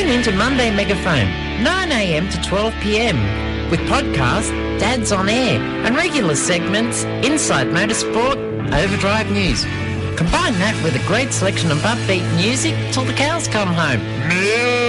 Tune in to Monday Megaphone, 9am to 12pm, with podcast Dad's on Air and regular segments Inside Motorsport, Overdrive News. Combine that with a great selection of upbeat music till the cows come home.